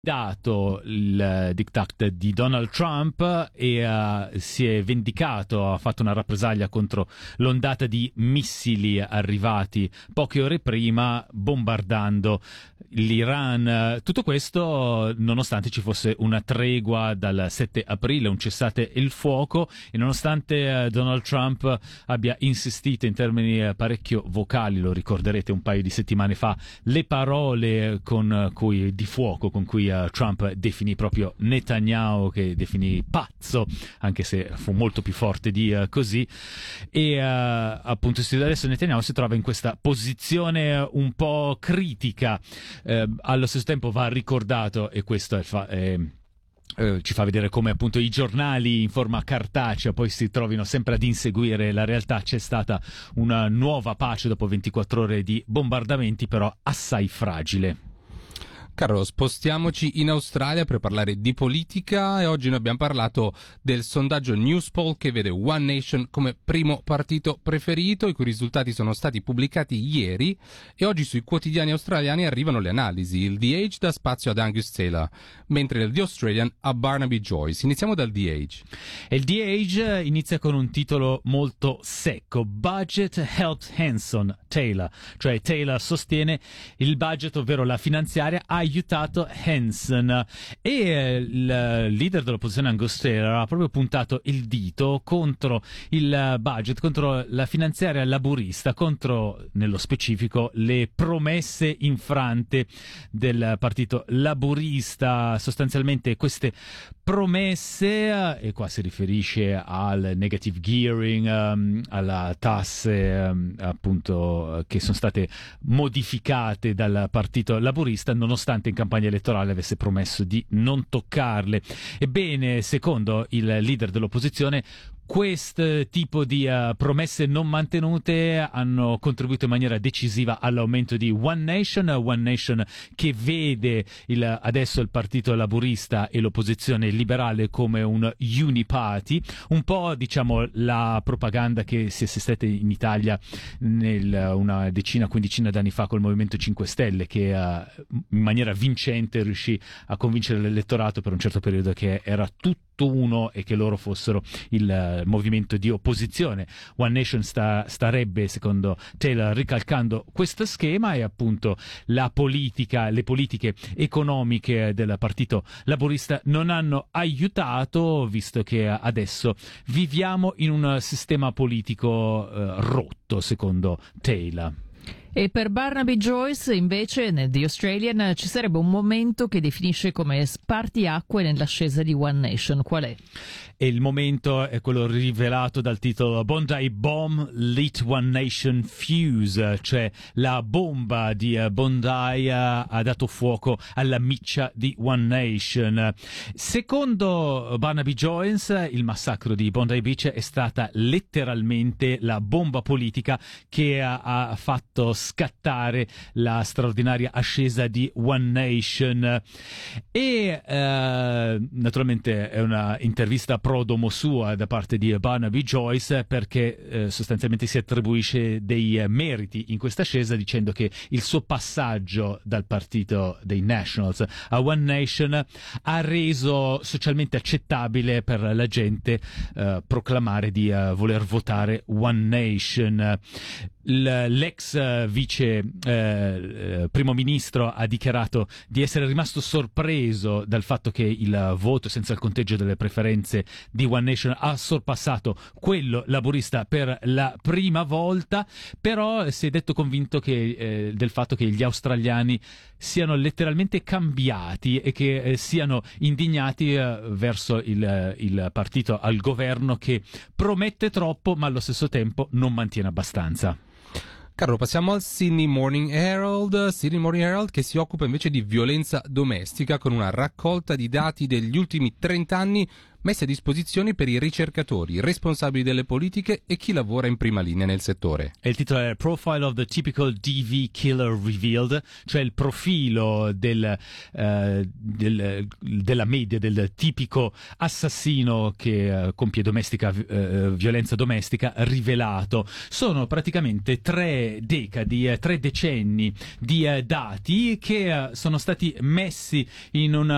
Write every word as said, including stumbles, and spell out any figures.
dato il diktat di Donald Trump e uh, si è vendicato, ha fatto una rappresaglia contro l'ondata di missili arrivati poche ore prima, bombardando l'Iran. Tutto questo nonostante ci fosse una tregua dal sette aprile, un cessate il fuoco, e nonostante uh, Donald Trump abbia insistito in termini uh, parecchio vocali, lo ricorderete un paio di settimane fa, le parole con cui di fuoco con cui Trump definì proprio Netanyahu, che definì pazzo, anche se fu molto più forte di uh, così, e uh, appunto adesso Netanyahu si trova in questa posizione un po' critica. Uh, allo stesso tempo va ricordato, e questo è, fa- è Uh, ci fa vedere come appunto i giornali in forma cartacea poi si trovino sempre ad inseguire la realtà. C'è stata una nuova pace dopo ventiquattro ore di bombardamenti, però assai fragile. Carlo, spostiamoci in Australia per parlare di politica, e oggi noi abbiamo parlato del sondaggio Newspoll che vede One Nation come primo partito preferito, i cui risultati sono stati pubblicati ieri, e oggi sui quotidiani australiani arrivano le analisi. Il The Age dà spazio ad Angus Taylor, mentre il The Australian a Barnaby Joyce. Iniziamo dal The Age. E il The Age inizia con un titolo molto secco: Budget helps Hanson Taylor, cioè Taylor sostiene il budget, ovvero la finanziaria, ha aiutato Hanson, e il leader dell'opposizione Angus Taylor ha proprio puntato il dito contro il budget, contro la finanziaria laburista, contro nello specifico le promesse infrante del partito laburista. Sostanzialmente queste promesse, e qua si riferisce al negative gearing, um, alla tasse um, appunto che sono state modificate dal partito laburista, nonostante in campagna elettorale avesse promesso di non toccarle. Ebbene, secondo il leader dell'opposizione, questo tipo di uh, promesse non mantenute hanno contribuito in maniera decisiva all'aumento di One Nation, One Nation che vede il, adesso il partito laburista e l'opposizione liberale come un uniparty, un po' diciamo la propaganda che si è assistita in Italia nel, una decina, quindicina d'anni fa col Movimento cinque Stelle, che uh, in maniera vincente riuscì a convincere l'elettorato per un certo periodo che era tutto uno e che loro fossero il uh, movimento di opposizione. One Nation sta, starebbe, secondo Taylor, ricalcando questo schema, e appunto la politica, le politiche economiche del partito laburista non hanno aiutato, visto che adesso viviamo in un sistema politico uh, rotto, secondo Taylor. E per Barnaby Joyce, invece, nel The Australian ci sarebbe un momento che definisce come spartiacque nell'ascesa di One Nation. Qual è? E il momento è quello rivelato dal titolo Bondi Bomb Lit One Nation Fuse, cioè la bomba di Bondi ha dato fuoco alla miccia di One Nation. Secondo Barnaby Joyce, il massacro di Bondi Beach è stata letteralmente la bomba politica che ha, ha fatto scattare la straordinaria ascesa di One Nation. E eh, naturalmente è una intervista pro domo sua da parte di Barnaby Joyce, perché eh, sostanzialmente si attribuisce dei eh, meriti in questa ascesa, dicendo che il suo passaggio dal partito dei Nationals a One Nation ha reso socialmente accettabile per la gente eh, proclamare di eh, voler votare One Nation. L'ex vice eh, primo ministro ha dichiarato di essere rimasto sorpreso dal fatto che il voto senza il conteggio delle preferenze di One Nation ha sorpassato quello laburista per la prima volta, però si è detto convinto che, eh, del fatto che gli australiani siano letteralmente cambiati e che eh, siano indignati eh, verso il, il partito al governo, che promette troppo ma allo stesso tempo non mantiene abbastanza. Carlo, passiamo al Sydney Morning Herald, Sydney Morning Herald che si occupa invece di violenza domestica, con una raccolta di dati degli ultimi trenta anni messi a disposizione per i ricercatori, responsabili delle politiche e chi lavora in prima linea nel settore. E il titolo è Profile of the Typical D V Killer Revealed, cioè il profilo del, uh, del, della media del tipico assassino che uh, compie domestica, uh, violenza domestica rivelato. Sono praticamente tre decadi, uh, tre decenni di uh, dati che uh, sono stati messi in una